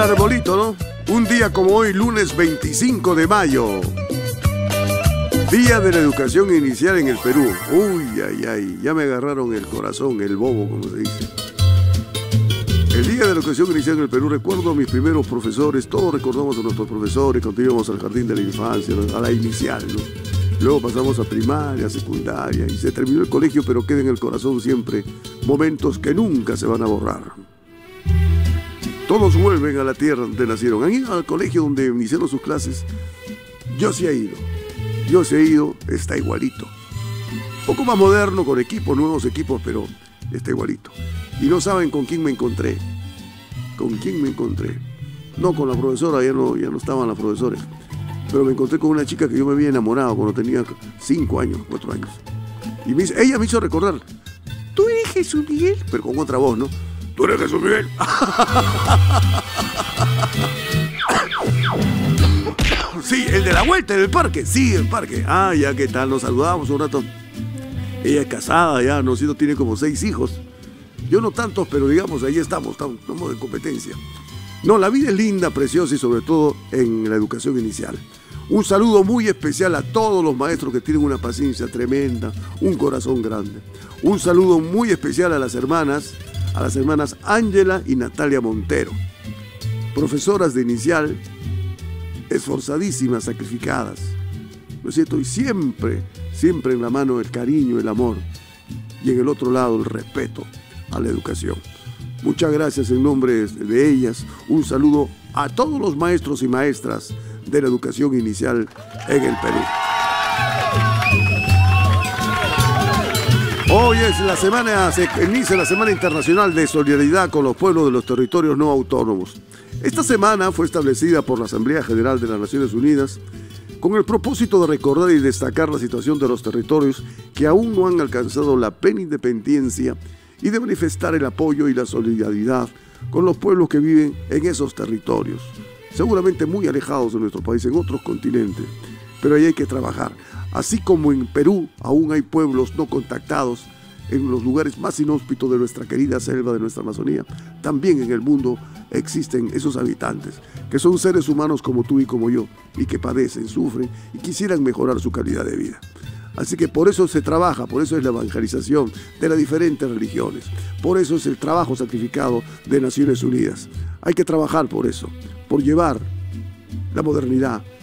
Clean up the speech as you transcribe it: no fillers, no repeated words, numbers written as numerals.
arbolito, ¿no? Un día como hoy, lunes 25 de mayo. Día de la educación inicial en el Perú. Uy, ay, ay, ya me agarraron el corazón, el bobo, como se dice. El día de la educación inicial en el Perú, recuerdo a mis primeros profesores, todos recordamos a nuestros profesores cuando íbamos al jardín de la infancia, ¿no? A la inicial, ¿no? Luego pasamos a primaria, secundaria y se terminó el colegio, pero queda en el corazón siempre momentos que nunca se van a borrar. Todos vuelven a la tierra donde nacieron. ¿Han ido al colegio donde iniciaron sus clases? Yo sí he ido, está igualito. Un poco más moderno, con equipos, nuevos equipos, pero está igualito. Y no saben con quién me encontré. ¿Con quién me encontré? No, con la profesora, ya no estaban las profesores. Pero me encontré con una chica que yo me había enamorado cuando tenía 5 años, 4 años. Y ella me hizo recordar, tú eres Jesús Miguel, pero con otra voz, ¿no? Tú eres Jesús Miguel. Sí, el de la vuelta, del parque. Sí, el parque. Ah, ya, ¿qué tal? Nos saludamos un rato. Ella es casada ya, ¿no? Tiene como 6 hijos. Yo no tantos, pero digamos, ahí estamos de competencia. No, la vida es linda, preciosa y sobre todo en la educación inicial. Un saludo muy especial a todos los maestros que tienen una paciencia tremenda, un corazón grande. Un saludo muy especial a las hermanas Ángela y Natalia Montero, profesoras de inicial, esforzadísimas, sacrificadas, ¿no es cierto? Y siempre en la mano el cariño, el amor, y en el otro lado el respeto a la educación. Muchas gracias en nombre de ellas. Un saludo a todos los maestros y maestras de la educación inicial en el Perú. Hoy es se inicia la Semana Internacional de Solidaridad con los pueblos de los territorios no autónomos. Esta semana fue establecida por la Asamblea General de las Naciones Unidas con el propósito de recordar y destacar la situación de los territorios que aún no han alcanzado la plena independencia y de manifestar el apoyo y la solidaridad con los pueblos que viven en esos territorios, seguramente muy alejados de nuestro país, en otros continentes, pero ahí hay que trabajar. Así como en Perú aún hay pueblos no contactados en los lugares más inhóspitos de nuestra querida selva, de nuestra Amazonía, también en el mundo existen esos habitantes, que son seres humanos como tú y como yo, y que padecen, sufren y quisieran mejorar su calidad de vida. Así que por eso se trabaja, por eso es la evangelización de las diferentes religiones, por eso es el trabajo sacrificado de Naciones Unidas. Hay que trabajar por eso, por llevar la modernidad,